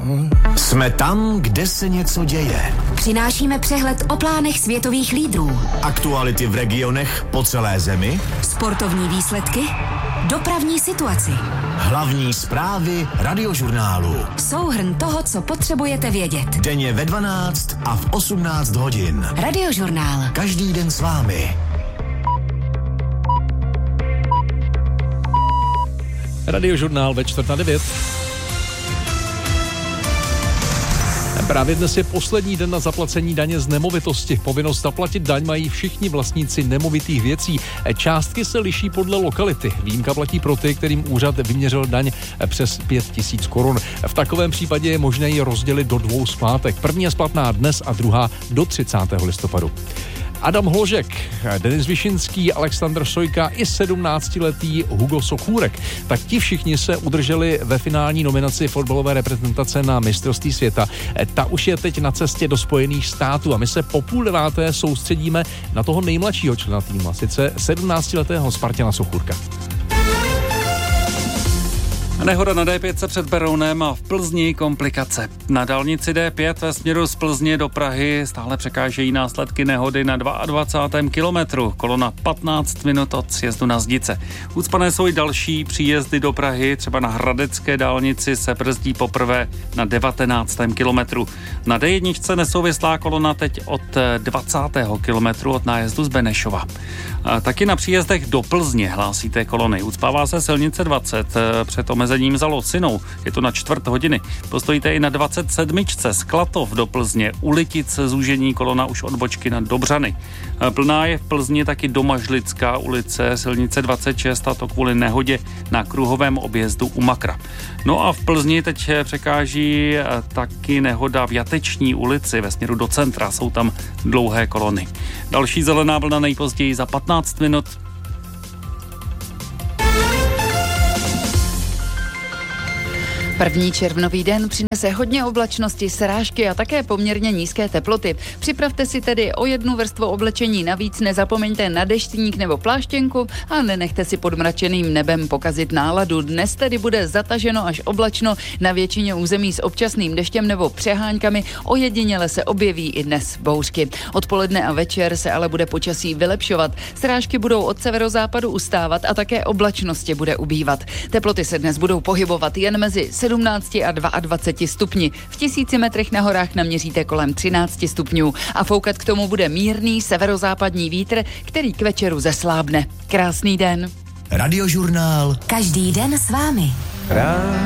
Jsme tam, kde se něco děje. Přinášíme přehled o plánech světových lídrů. Aktuality v regionech po celé zemi. Sportovní výsledky. Dopravní situaci. Hlavní zprávy Radiožurnálu. Souhrn toho, co potřebujete vědět. Denně ve 12 a v 18 hodin. Radiožurnál. Každý den s vámi. Radiožurnál ve 8:45. Právě dnes je poslední den na zaplacení daně z nemovitosti. Povinnost zaplatit daň mají všichni vlastníci nemovitých věcí. Částky se liší podle lokality. Výjimka platí pro ty, kterým úřad vyměřil daň přes 5 000 korun. V takovém případě je možné ji rozdělit do 2 splátek. První je splatná dnes a druhá do 30. listopadu. Adam Hložek, Denis Višinský, Alexandr Sojka i 17letý Hugo Sochůrek. Tak ti všichni se udrželi ve finální nominaci fotbalové reprezentace na mistrovství světa. Ta už je teď na cestě do Spojených států a my se po 8:30 soustředíme na toho nejmladšího člena týmu, sice 17letého Spartana Sochůrka. Nehoda na D5 před Berounem a v Plzni komplikace. Na dálnici D5 ve směru z Plzně do Prahy stále překážejí následky nehody na 22. kilometru. Kolona 15 minut od sjezdu na Zdice. Ucpané jsou i další příjezdy do Prahy, třeba na Hradecké dálnici se brzdí poprvé na 19. kilometru. Na D1 nesouvislá kolona teď od 20. kilometru od nájezdu z Benešova. A taky na příjezdech do Plzně hlásíte kolony. Ucpává se silnice 20 před omezením za Locinou. Je to na 4 hodiny. Postojíte i na 27. z Klatov do Plzně. U Litic zúžení kolona už od Bočky na Dobřany. Plná je v Plzni taky Domažlická ulice, silnice 26, a to kvůli nehodě na kruhovém objezdu u Makra. No a v Plzni teď překáží taky nehoda v Jateční ulici ve směru do centra. Jsou tam dlouhé kolony. Další zelená vlna nejpozději za 15 minut. První červnový den přinese hodně oblačnosti, srážky a také poměrně nízké teploty. Připravte si tedy o 1 vrstvu oblečení navíc, nezapomeňte na deštník nebo pláštěnku a nenechte si pod mračeným nebem pokazit náladu. Dnes tedy bude zataženo až oblačno na většině území s občasným deštěm nebo přeháňkami, ojediněle se objeví i dnes bouřky. Odpoledne a večer se ale bude počasí vylepšovat. Srážky budou od severozápadu ustávat a také oblačnosti bude ubývat. Teploty se dnes budou pohybovat jen mezi 17 a 22 stupni. V 1000 metrech na horách naměříte kolem 13 stupňů a foukat k tomu bude mírný severozápadní vítr, který k večeru zeslábne. Krásný den. Radiožurnál. Každý den s vámi.